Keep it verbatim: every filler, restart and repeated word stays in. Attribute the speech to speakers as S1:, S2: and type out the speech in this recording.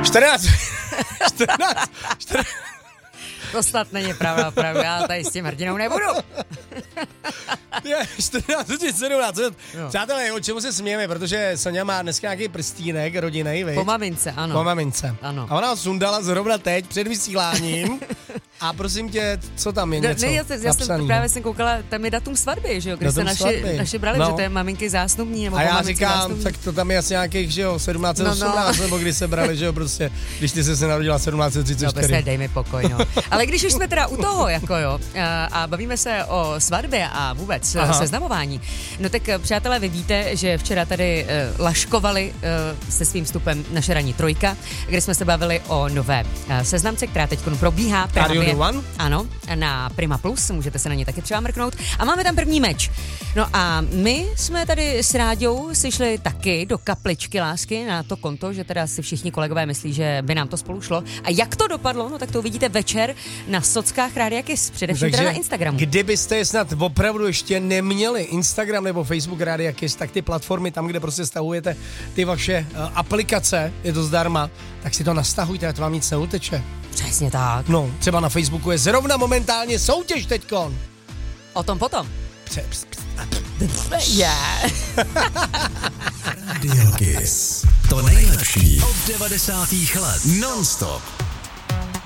S1: čtrnáct, čtrnáct, čtrnáct.
S2: To snad není pravda, pravda, já tady s tím hrdinou nebudu.
S1: Je, čtrnáct hodin sedmnáct. No. Přátelé, o čemu se smějeme, protože Sonja má dneska nějaký prstínek rodinnej, viď?
S2: Po mamince, ano.
S1: Po mamince.
S2: Ano.
S1: A ona ho sundala zrovna teď před vysíláním. A prosím tě, co tam je
S2: no,
S1: něco
S2: ne, já, já jsem právě jsem koukala, tam je datum svatby, že jo, kde se naši, naši brali, no. Že to je maminky zásnubní. Nebo
S1: a já říkám,
S2: zásnubní.
S1: Tak to tam je asi nějakých, že jo, sedmnáct set osmnáct, no, no. Nebo kdy se brali, že jo, prostě, když ty se se narodila sedmnáct set třicet čtyři.
S2: No, prostě dej mi pokoj, no. Ale když už jsme teda u toho, jako jo, a, a bavíme se o svatbě a vůbec Aha. seznamování, no tak přátelé, vy víte, že včera tady uh, laškovali uh, se svým vstupem naše ranní trojka, kde jsme se bavili o nové uh, seznamce, která teď probíhá právě. Ano, na Prima Plus, můžete se na ně taky třeba mrknout. A máme tam první meč. No a my jsme tady s Ráďou si šli taky do kapličky lásky na to konto, že teda si všichni kolegové myslí, že by nám to spolu šlo. A jak to dopadlo, no tak to uvidíte večer na sockách Rádia Kiss, především teda na Instagramu.
S1: Kdybyste je snad opravdu ještě neměli Instagram nebo Facebook Rádia Kiss, tak ty platformy tam, kde prostě stahujete ty vaše uh, aplikace, je to zdarma, tak si to nastahujte, ať vám nic neuteče.
S2: Přesně tak.
S1: No, třeba na Facebooku je zrovna momentálně soutěž teďkon.
S2: O tom potom.
S1: Pře, pře, pře.
S2: Yeah.
S3: Radio Kiss. To nejlepší od devadesátých let. Non-stop.